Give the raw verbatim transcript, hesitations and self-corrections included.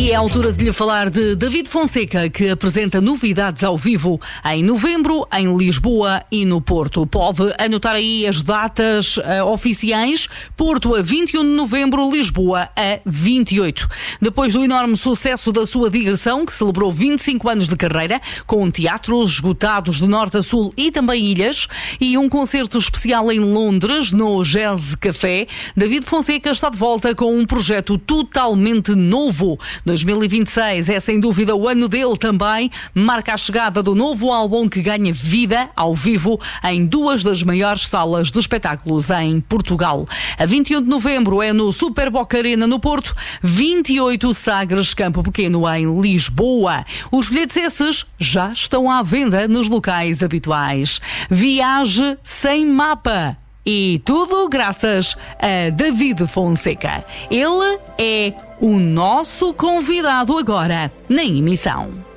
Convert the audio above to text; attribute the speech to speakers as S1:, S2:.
S1: E é a altura de lhe falar de David Fonseca, que apresenta novidades ao vivo em novembro, em Lisboa e no Porto. Pode anotar aí as datas uh, oficiais: Porto a vinte e um de novembro, Lisboa a vinte e oito. Depois do enorme sucesso da sua digressão, que celebrou vinte e cinco anos de carreira, com teatros esgotados de norte a sul e também ilhas, e um concerto especial em Londres, no Jazz Café, David Fonseca está de volta com um projeto totalmente novo. dois mil e vinte e seis é sem dúvida o ano dele também, marca a chegada do novo álbum que ganha vida ao vivo em duas das maiores salas de espetáculos em Portugal. A vinte e um de novembro é no Super Boca Arena no Porto, vinte e oito Sagres Campo Pequeno em Lisboa. Os bilhetes esses já estão à venda nos locais habituais. Viaje sem mapa. E tudo graças a David Fonseca. Ele é o nosso convidado agora na emissão.